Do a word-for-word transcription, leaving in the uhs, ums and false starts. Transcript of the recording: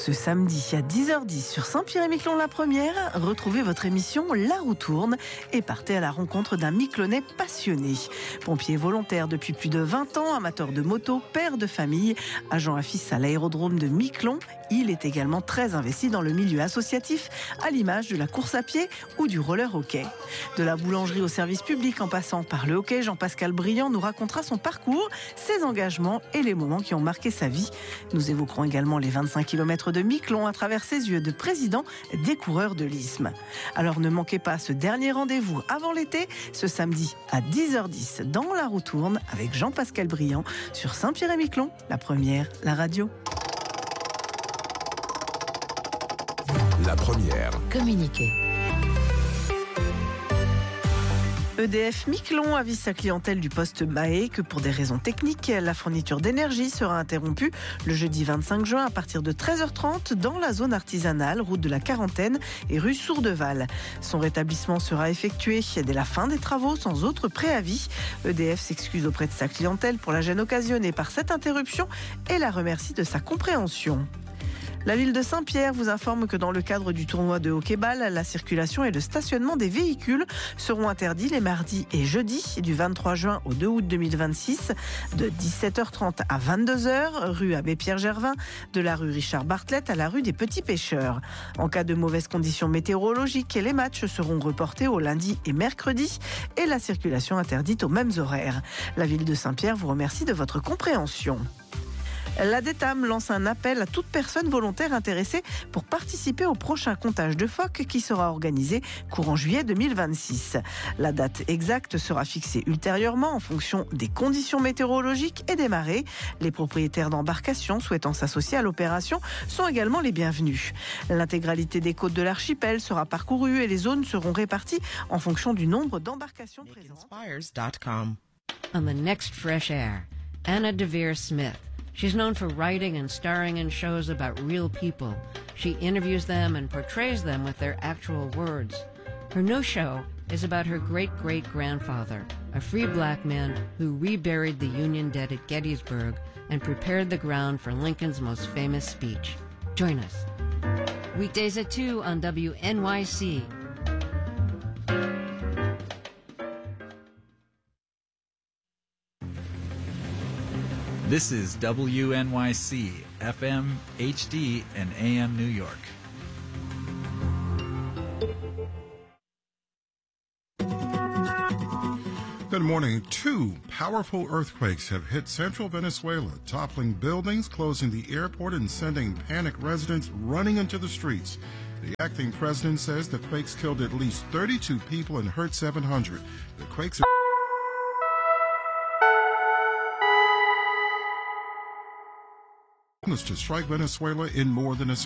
Ce samedi à dix heures dix sur Saint-Pierre-et-Miquelon la première, retrouvez votre émission La roue tourne et partez à la rencontre d'un Miquelonnais passionné. Pompier volontaire depuis plus de vingt ans, amateur de moto, père de famille, agent à fils à l'aérodrome de Miquelon, il est également très investi dans le milieu associatif, à l'image de la course à pied ou du roller hockey. De la boulangerie au service public en passant par le hockey, Jean-Pascal Briand nous racontera son parcours, ses engagements et les moments qui ont marqué sa vie. Nous évoquerons également les vingt-cinq kilomètres de Miquelon à travers ses yeux de président des coureurs de l'I S M. Alors ne manquez pas ce dernier rendez-vous avant l'été, ce samedi à dix heures dix dans La roue tourne avec Jean-Pascal Briand sur Saint-Pierre-et-Miquelon, la première, la radio. La première. Communiquer. E D F Miquelon avise sa clientèle du poste Mahé que pour des raisons techniques, la fourniture d'énergie sera interrompue le jeudi vingt-cinq juin à partir de treize heures trente dans la zone artisanale, route de la Quarantaine et rue Sourdeval. Son rétablissement sera effectué dès la fin des travaux sans autre préavis. E D F s'excuse auprès de sa clientèle pour la gêne occasionnée par cette interruption et la remercie de sa compréhension. La ville de Saint-Pierre vous informe que dans le cadre du tournoi de hockey-ball, la circulation et le stationnement des véhicules seront interdits les mardis et jeudis du vingt-trois juin au deux août deux mille vingt-six de dix-sept heures trente à vingt-deux heures, rue Abbé Pierre-Gervin, de la rue Richard Bartlett à la rue des Petits Pêcheurs. En cas de mauvaises conditions météorologiques, les matchs seront reportés au lundi et mercredi et la circulation interdite aux mêmes horaires. La ville de Saint-Pierre vous remercie de votre compréhension. La DETAM lance un appel à toute personne volontaire intéressée pour participer au prochain comptage de phoques qui sera organisé courant juillet deux mille vingt-six. La date exacte sera fixée ultérieurement en fonction des conditions météorologiques et des marées. Les propriétaires d'embarcations souhaitant s'associer à l'opération sont également les bienvenus. L'intégralité des côtes de l'archipel sera parcourue et les zones seront réparties en fonction du nombre d'embarcations présentes. On the next Fresh Air, Anna Devere Smith. She's known for writing and starring in shows about real people. She interviews them and portrays them with their actual words. Her new show is about her great-great-grandfather, a free black man who reburied the Union dead at Gettysburg and prepared the ground for Lincoln's most famous speech. Join us. Weekdays at two on W N Y C. This is W N Y C, F M, H D, and A M New York. Good morning. Two powerful earthquakes have hit central Venezuela, toppling buildings, closing the airport, and sending panicked residents running into the streets. The acting president says the quakes killed at least thirty-two people and hurt seven hundred. The quakes are to strike Venezuela in more than a